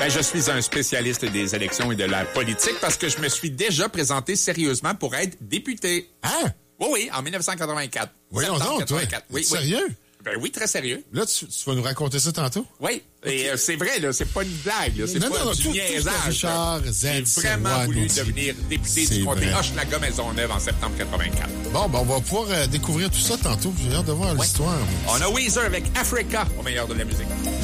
Ben, je suis un spécialiste des élections et de la politique parce que je me suis déjà présenté sérieusement pour être député. Hein? Oui, en 1984. Voyons donc, toi. Oui, sérieux? Ben oui, très sérieux. Là, tu vas nous raconter ça tantôt? Oui, et c'est vrai, là, c'est pas une blague, là, c'est Non, pas non, du tout niaisage. Richard J'ai Z. vraiment voulu Sirois, devenir député c'est du comté vrai. Hochelaga-Maisonneuve en septembre 84. Bon, ben, on va pouvoir découvrir tout ça tantôt. J'ai hâte de voir l'histoire. On a Weezer avec Africa au meilleur de la musique.